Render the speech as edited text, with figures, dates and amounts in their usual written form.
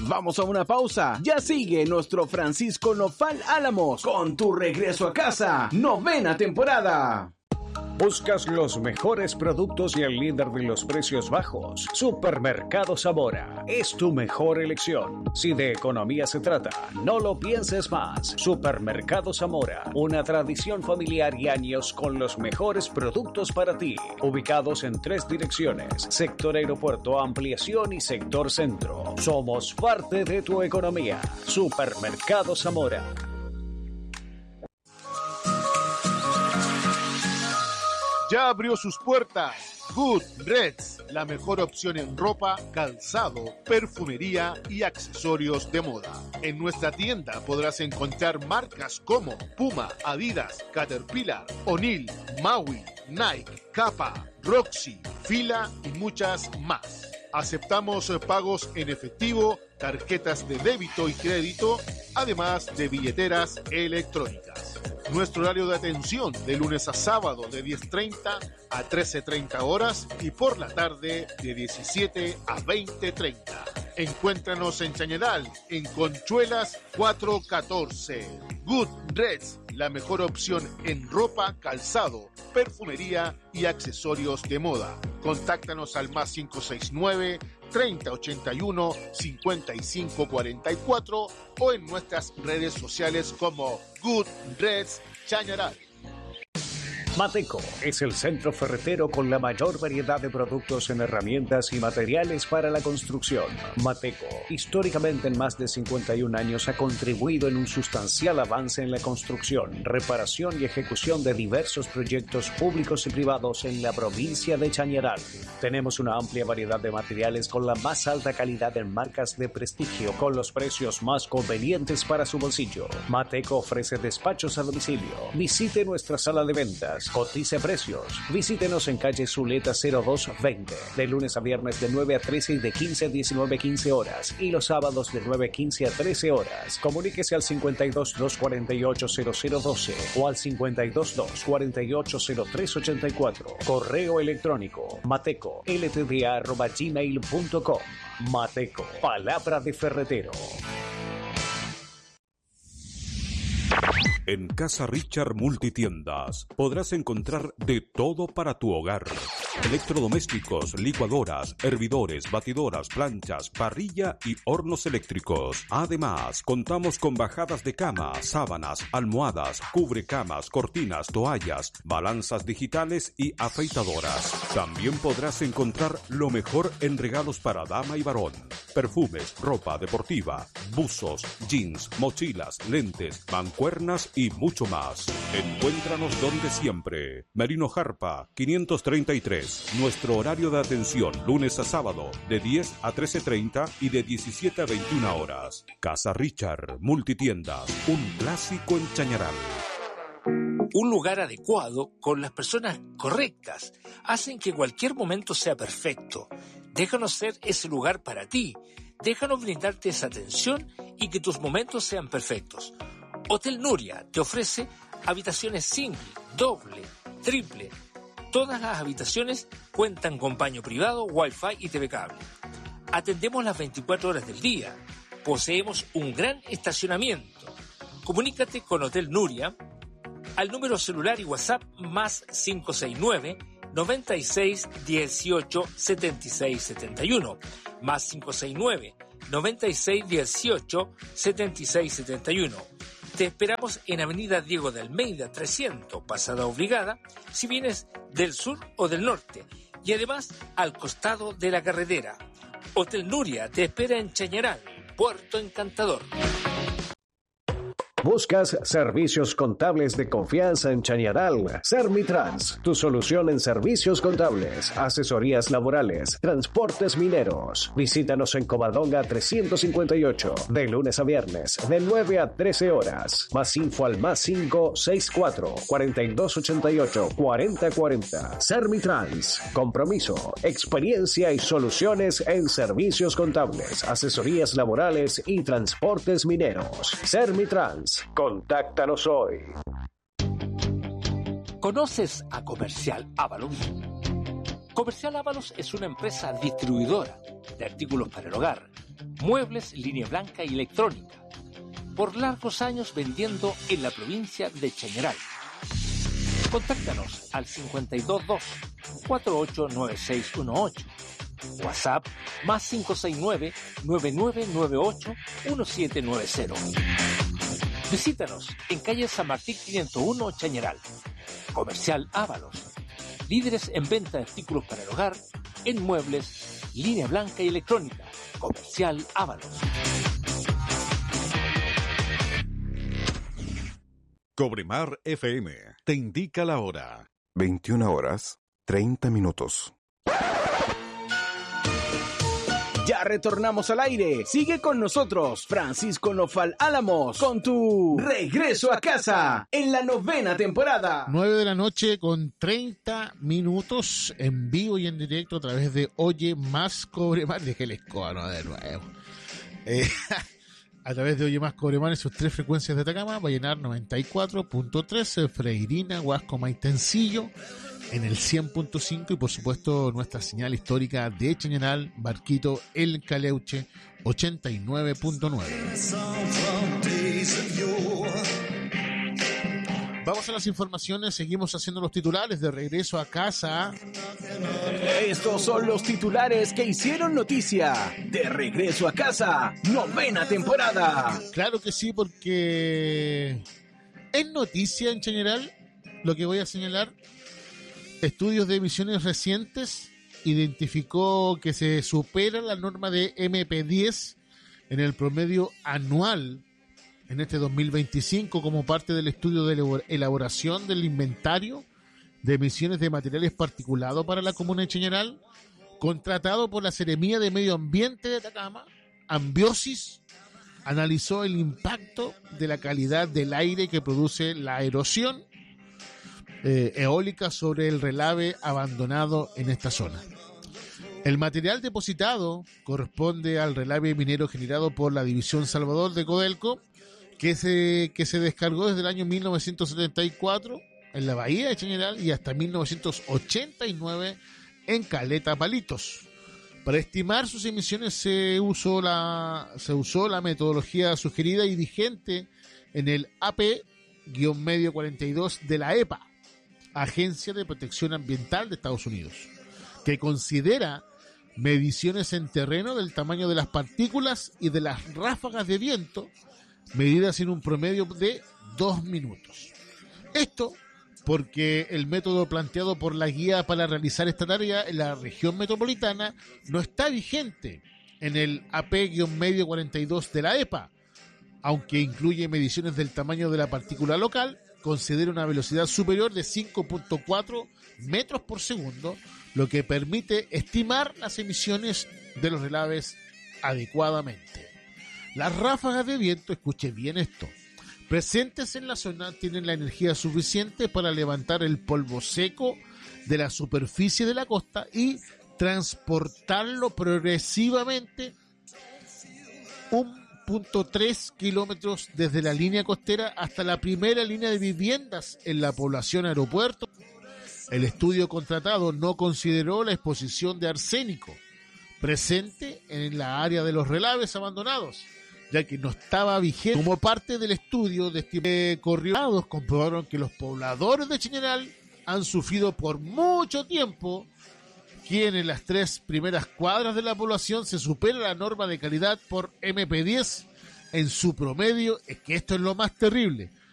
Vamos a una pausa. Ya sigue nuestro Francisco Nopal Álamos con Tu Regreso a Casa, 9ª temporada. ¿Buscas los mejores productos y el líder de los precios bajos? Supermercado Zamora es tu mejor elección. Si de economía se trata, no lo pienses más. Supermercado Zamora, una tradición familiar y años con los mejores productos para ti. Ubicados en 3 direcciones: sector aeropuerto, ampliación y sector centro. Somos parte de tu economía. Supermercado Zamora. Ya abrió sus puertas Goodreds, la mejor opción en ropa, calzado, perfumería y accesorios de moda. En nuestra tienda podrás encontrar marcas como Puma, Adidas, Caterpillar, O'Neill, Maui, Nike, Kappa, Roxy, Fila y muchas más. Aceptamos pagos en efectivo, tarjetas de débito y crédito, además de billeteras electrónicas. Nuestro horario de atención de lunes a sábado de 10:30 a 13:30 horas y por la tarde de 17 a 20:30. Encuéntranos en Chañaral, en Conchuelas 414. Goodreds, la mejor opción en ropa, calzado, perfumería y accesorios de moda. Contáctanos al más 569 3081 5544 o en nuestras redes sociales como Goodreds Chañaral. Mateco es el centro ferretero con la mayor variedad de productos en herramientas y materiales para la construcción. Mateco, históricamente en más de 51 años, ha contribuido en un sustancial avance en la construcción, reparación y ejecución de diversos proyectos públicos y privados en la provincia de Chañaral. Tenemos una amplia variedad de materiales con la más alta calidad en marcas de prestigio, con los precios más convenientes para su bolsillo. Mateco ofrece despachos a domicilio. Visite nuestra sala de ventas. Cotice precios. Visítenos en calle Zuleta 0220, de lunes a viernes de 9 a 13 y de 15 a 19:15 horas, y los sábados de 9:15 a 13 horas. Comuníquese al 52 248 0012 o al 52 248 0384. Correo electrónico mateco@gmail.com. Mateco, palabra de ferretero. En Casa Richard Multitiendas podrás encontrar de todo para tu hogar. Electrodomésticos, licuadoras, hervidores, batidoras, planchas, parrilla y hornos eléctricos. Además, contamos con bajadas de cama, sábanas, almohadas, cubrecamas, cortinas, toallas, balanzas digitales y afeitadoras. También podrás encontrar lo mejor en regalos para dama y varón. Perfumes, ropa deportiva, buzos, jeans, mochilas, lentes, mancuernas y mucho más. Encuéntranos donde siempre. Merino Jarpa, 533. Nuestro horario de atención, lunes a sábado, de 10 a 13:30 y de 17 a 21 horas. Casa Richard Multitiendas, un clásico en Chañaral. Un lugar adecuado, con las personas correctas, hacen que cualquier momento sea perfecto. Déjanos ser ese lugar para ti. Déjanos brindarte esa atención y que tus momentos sean perfectos. Hotel Nuria te ofrece habitaciones single, doble, triple. Todas las habitaciones cuentan con baño privado, wifi y TV cable. Atendemos las 24 horas del día. Poseemos un gran estacionamiento. Comunícate con Hotel Nuria al número celular y WhatsApp más 569 96 18 76 71, más 569 96 18 76 71. Te esperamos en Avenida Diego de Almeida 300, Pasada Obligada, si vienes del sur o del norte, y además al costado de la carretera. Hotel Nuria te espera en Chañaral, Puerto Encantador. ¿Buscas servicios contables de confianza en Chañaral? Sermitrans, tu solución en servicios contables, asesorías laborales, transportes mineros. Visítanos en Covadonga 358, de lunes a viernes, de 9 a 13 horas. Más info al más 564 4288 4040. Sermitrans, compromiso, experiencia y soluciones en servicios contables, asesorías laborales y transportes mineros. Sermitrans. Contáctanos hoy. ¿Conoces a Comercial Ávalos? Comercial Ávalos es una empresa distribuidora de artículos para el hogar, Muebles Línea Blanca y Electrónica. Por largos años vendiendo en la provincia de Chañaral. Contáctanos al 522-489618. WhatsApp más 569-9998-1790. Visítanos en calle San Martín 501 Chañaral. Comercial Ábalos. Líderes en venta de artículos para el hogar en muebles, línea blanca y electrónica. Comercial Ábalos. Cobremar FM te indica la hora. 21:30. Ya retornamos al aire. Sigue con nosotros, Francisco Nofal Álamos, con tu Regreso a Casa en la 9ª temporada. 9:30 en vivo y en directo a través de Oye Más Cobremar. Dejé el escoba de nuevo. A través de Oye Más Cobremar en sus 3 frecuencias de Atacama, Vallenar 94.3, Freirina, Huasco, Maitencillo en el 100.5 y por supuesto nuestra señal histórica de Chañaral, Barquito, El Caleuche 89.9. Vamos a las informaciones, seguimos haciendo los titulares de Regreso a Casa. Estos son los titulares que hicieron noticia de Regreso a Casa, 9ª temporada. Claro que sí, porque es noticia en Chañaral lo que voy a señalar. Estudios de emisiones recientes identificó que se supera la norma de MP10 en el promedio anual en este 2025 como parte del estudio de elaboración del inventario de emisiones de materiales particulados para la comuna de Chañaral, contratado por la Seremía de Medio Ambiente de Atacama. Ambiosis analizó el impacto de la calidad del aire que produce la erosión eólica sobre el relave abandonado en esta zona. El material depositado corresponde al relave minero generado por la División Salvador de Codelco, que se descargó desde el año 1974 en la bahía de Chañaral y hasta 1989 en Caleta Palitos. Para estimar sus emisiones se usó la metodología sugerida y vigente en el AP-medio 42 de la EPA, Agencia de Protección Ambiental de Estados Unidos, que considera mediciones en terreno del tamaño de las partículas y de las ráfagas de viento, medidas en un promedio de 2 minutos. Esto porque el método planteado por la guía para realizar esta tarea en la región metropolitana no está vigente en el AP-medio 42 de la EPA, aunque incluye mediciones del tamaño de la partícula local, considera una velocidad superior de 5.4 metros por segundo, lo que permite estimar las emisiones de los relaves adecuadamente. Las ráfagas de viento, escuche bien esto, presentes en la zona tienen la energía suficiente para levantar el polvo seco de la superficie de la costa y transportarlo progresivamente 1.3 kilómetros desde la línea costera hasta la primera línea de viviendas en la población aeropuerto. El estudio contratado no consideró la exposición de arsénico presente en la área de los relaves abandonados, ya que no estaba vigente. Como parte del estudio de corridos, comprobaron que los pobladores de Chañaral han sufrido por mucho tiempo que en las 3 primeras cuadras de la población se supera la norma de calidad por MP10 en su promedio. Es que esto es lo más terrible.